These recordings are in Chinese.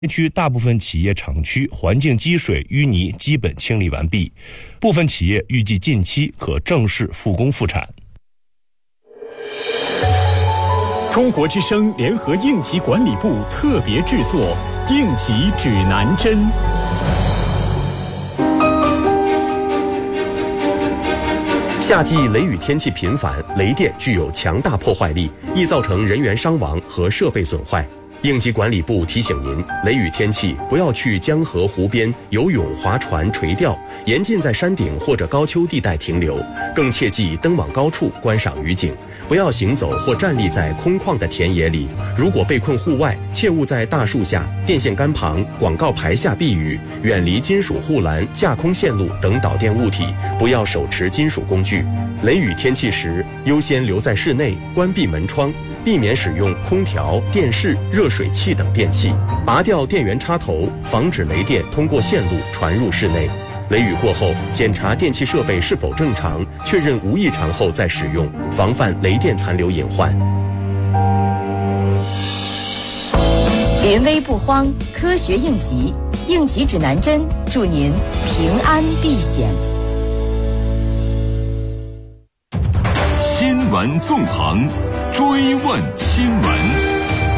区大部分企业厂区环境积水淤泥基本清理完毕，部分企业预计近期可正式复工复产。 中国之声联合应急管理部特别制作《应急指南针》。 夏季雷雨天气频繁，雷电具有强大破坏力，易造成人员伤亡和设备损坏。应急管理部提醒您，雷雨天气不要去江河湖边游泳、划船、垂钓，严禁在山顶或者高丘地带停留，更切忌登往高处观赏雨景。不要行走或站立在空旷的田野里，如果被困户外，切勿在大树下、电线杆旁、广告牌下避雨，远离金属护栏、架空线路等导电物体，不要手持金属工具。雷雨天气时，优先留在室内，关闭门窗，避免使用空调、电视、热水器等电器，拔掉电源插头，防止雷电通过线路传入室内。雷雨过后，检查电器设备是否正常，确认无异常后再使用，防范雷电残留隐患。 临危不慌，科学应急，应急指南针，祝您平安避险。 新闻纵横，追问新闻。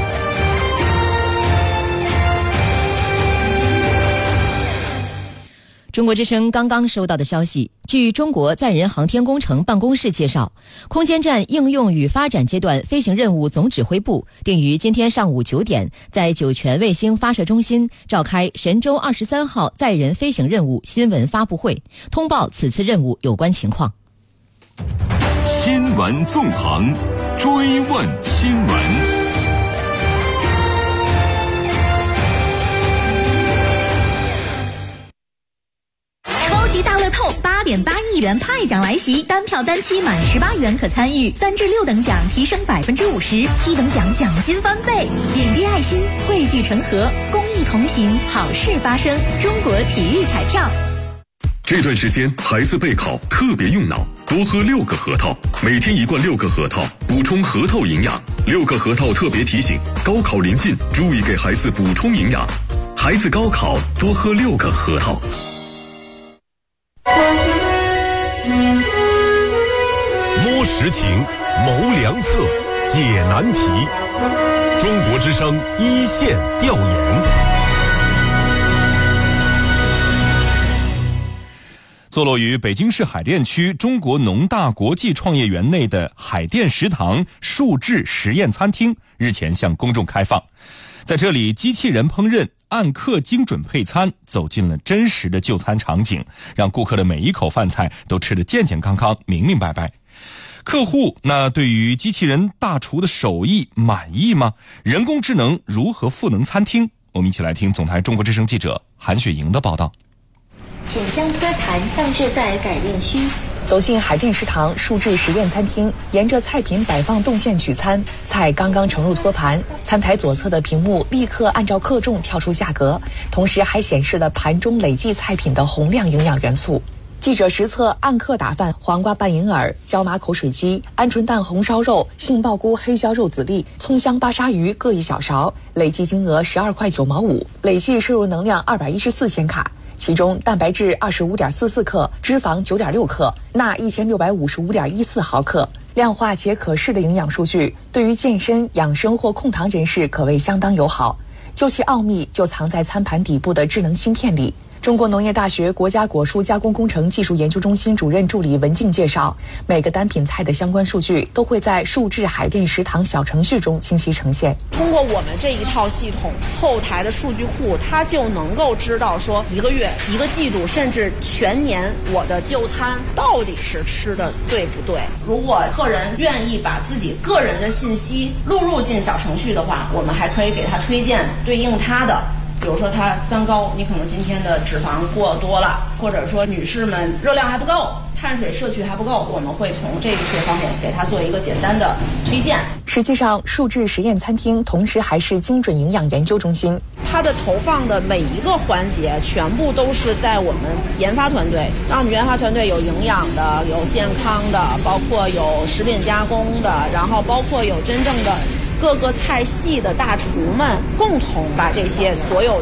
中国之声刚刚收到的消息，据中国载人航天工程办公室介绍，空间站应用与发展阶段飞行任务总指挥部定于今天上午9点，在酒泉卫星发射中心召开神舟23号载人飞行任务新闻发布会，通报此次任务有关情况。 新闻纵横，追问新闻。 大乐透8.8亿元派奖来袭，单票单期满18元可参与，3至6等奖提升50%，7等奖奖金翻倍。点滴爱心，汇聚成河，公益同行，好事发生。中国体育彩票。 这段时间孩子备考特别用脑，多喝6个核桃，每天1罐6个核桃，补充核桃营养。6个核桃特别提醒，高考临近，注意给孩子补充营养。孩子高考多喝6个核桃。 摸实情，谋良策，解难题。中国之声一线调研。 坐落于北京市海淀区中国农大国际创业园内的海淀食堂数制实验餐厅日前向公众开放。在这里，机器人烹饪，按克精准配餐，走进了真实的就餐场景，让顾客的每一口饭菜都吃得健健康康、明明白白。客户那对于机器人大厨的手艺满意吗？人工智能如何赋能餐厅？我们一起来听总台中国之声记者韩雪莹的报道。 请将餐盘放置在改练区。 走进海淀食堂数制实验餐厅，沿着菜品摆放动线取餐，菜刚刚盛入托盘，餐台左侧的屏幕立刻按照克重跳出价格，同时还显示了盘中累计菜品的洪亮营养元素。记者实测按克打饭黄瓜拌银耳、椒麻口水鸡、鹌鹑蛋红烧肉、杏鲍菇黑椒肉籽粒、葱香巴沙鱼各1小勺，累计金额12块9毛5，累计摄入能量214千卡。其中蛋白质25.44克，脂肪9.6克，钠1655.14毫克，量化且可视的营养数据，对于健身、养生或控糖人士可谓相当友好。究其奥秘，就藏在餐盘底部的智能芯片里。中国农业大学国家果蔬加工工程技术研究中心主任助理文静介绍，每个单品菜的相关数据都会在数制海淀食堂小程序中清晰呈现。 通过我们这一套系统，后台的数据库，它就能够知道说1个月、1个季度，甚至全年我的就餐到底是吃的对不对。如果客人愿意把自己个人的信息录入进小程序的话，我们还可以给他推荐对应他的。比如说他三高，你可能今天的脂肪过多了，或者说女士们热量还不够，碳水摄取还不够，我们会从这些方面给他做一个简单的推荐。 实际上，数制实验餐厅同时还是精准营养研究中心， 它的投放的每一个环节全部都是在我们研发团队。那我们研发团队有营养的，有健康的，包括有食品加工的，然后包括有真正的各个菜系的大厨们共同把这些所有